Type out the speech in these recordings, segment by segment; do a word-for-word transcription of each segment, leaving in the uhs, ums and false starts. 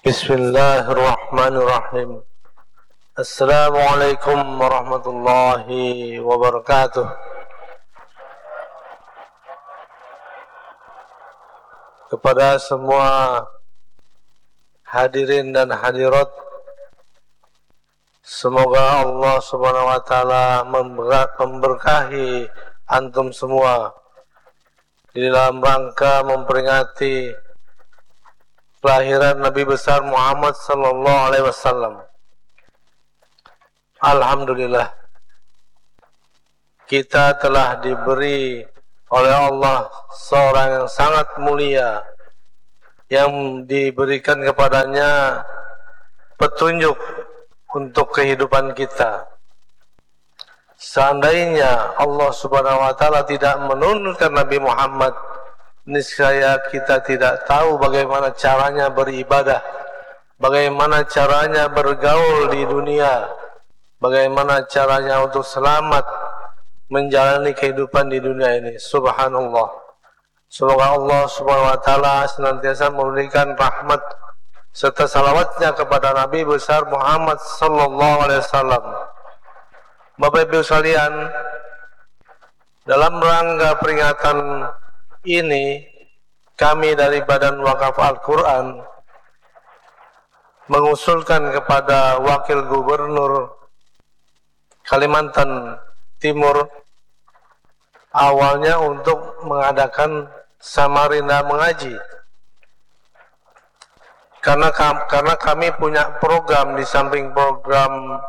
Bismillahirrahmanirrahim. Assalamualaikum warahmatullahi wabarakatuh. Kepada semua hadirin dan hadirat, semoga Allah Subhanahu wa taala memberkahi antum semua di dalam rangka memperingati kelahiran Nabi besar Muhammad sallallahu alaihi wasallam. Alhamdulillah, kita telah diberi oleh Allah seorang yang sangat mulia, yang diberikan kepadanya petunjuk untuk kehidupan kita. Seandainya Allah Subhanahu wa taala tidak menurunkan Nabi Muhammad, niscaya kita tidak tahu bagaimana caranya beribadah, bagaimana caranya bergaul di dunia, bagaimana caranya untuk selamat menjalani kehidupan di dunia ini. Subhanallah. Semoga Allah Subhanahu wa taala senantiasa memberikan rahmat serta salawatnya kepada Nabi besar Muhammad sallallahu alaihi wasallam. Bapak Ibu sekalian, dalam rangka peringatan ini, kami dari Badan Wakaf Al-Quran mengusulkan kepada Wakil Gubernur Kalimantan Timur awalnya untuk mengadakan Samarinda mengaji, karena karena kami punya program di samping program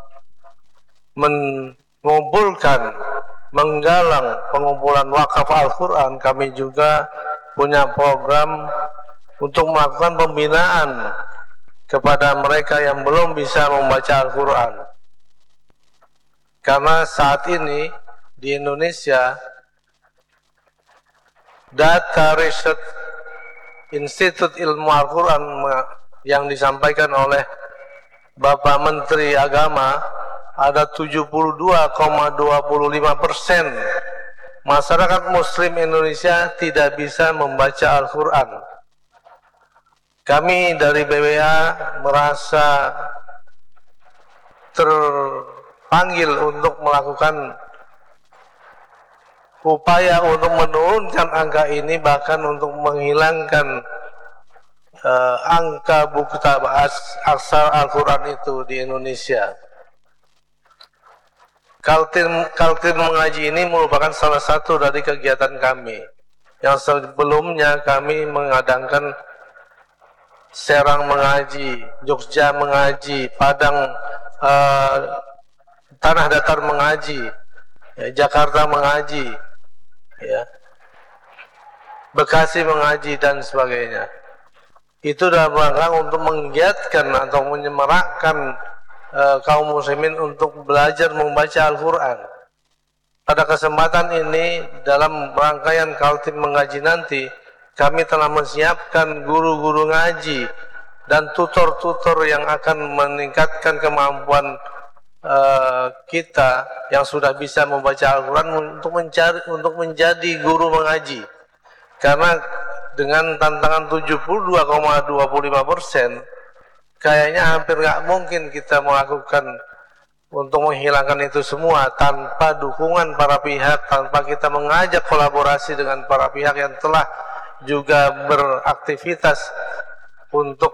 mengumpulkan, menggalang pengumpulan wakaf Al-Quran, kami juga punya program untuk melakukan pembinaan kepada mereka yang belum bisa membaca Al-Quran. Karena saat ini di Indonesia, data riset Institut Ilmu Al-Quran yang disampaikan oleh Bapak Menteri Agama, ada tujuh puluh dua koma dua lima persen masyarakat Muslim Indonesia tidak bisa membaca Al-Quran. Kami dari B W A merasa terpanggil untuk melakukan upaya untuk menurunkan angka ini, bahkan untuk menghilangkan uh, angka buku tabah aksar Al-Quran itu di Indonesia. Kaltim, Kaltim mengaji ini merupakan salah satu dari kegiatan kami. Yang sebelumnya kami mengadakan Serang mengaji, Jogja mengaji, Padang uh, Tanah Datar mengaji, ya, Jakarta mengaji, ya, Bekasi mengaji dan sebagainya. Itu dalam rangka untuk menggiatkan atau menyemarakkan Uh, kaum muslimin untuk belajar membaca Al-Quran. Pada kesempatan ini, dalam rangkaian Kaltim mengaji nanti, kami telah menyiapkan guru-guru ngaji dan tutor-tutor yang akan meningkatkan kemampuan uh, kita yang sudah bisa membaca Al-Quran untuk mencari, untuk menjadi guru mengaji. Karena dengan tantangan tujuh puluh dua koma dua lima persen, kayaknya hampir nggak mungkin kita melakukan untuk menghilangkan itu semua tanpa dukungan para pihak, tanpa kita mengajak kolaborasi dengan para pihak yang telah juga beraktivitas untuk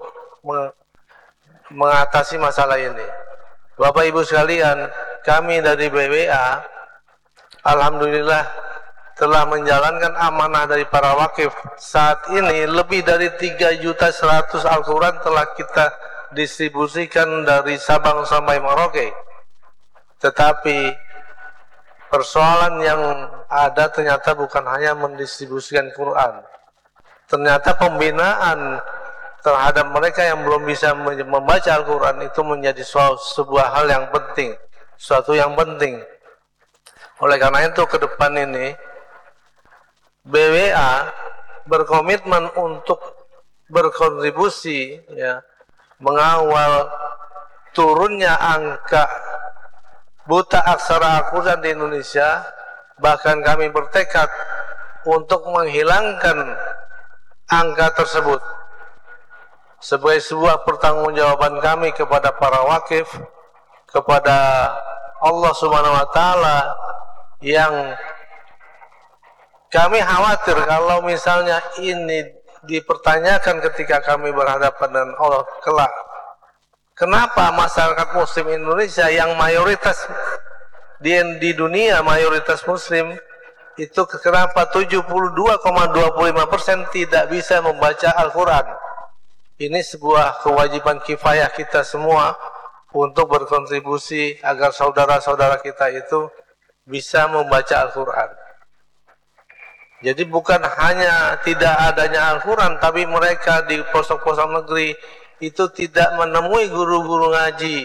mengatasi masalah ini. Bapak Ibu sekalian, kami dari B W A alhamdulillah telah menjalankan amanah dari para wakif. Saat ini lebih dari tiga juta seratus Al-Quran telah kita distribusikan dari Sabang sampai Merauke. Tetapi persoalan yang ada ternyata bukan hanya mendistribusikan Quran. Ternyata pembinaan terhadap mereka yang belum bisa membaca Al-Quran itu menjadi sebuah hal yang penting, suatu yang penting. Oleh karena itu, ke depan ini B W A berkomitmen untuk berkontribusi, ya, mengawal turunnya angka buta aksara Al-Quran di Indonesia. Bahkan kami bertekad untuk menghilangkan angka tersebut. sebagai sebuah pertanggungjawaban kami kepada para wakif, kepada Allah Subhanahu wa taala, yang kami khawatir kalau misalnya ini dipertanyakan ketika kami berhadapan dengan Allah kelak. Kenapa masyarakat muslim Indonesia yang mayoritas di, di dunia mayoritas muslim itu, kenapa tujuh puluh dua koma dua lima persen tidak bisa membaca Al-Quran? Ini sebuah kewajiban kifayah kita semua untuk berkontribusi agar saudara-saudara kita itu bisa membaca Al-Quran. Jadi bukan hanya tidak adanya Al-Quran, tapi mereka di pelosok-pelosok negeri itu tidak menemui guru-guru ngaji.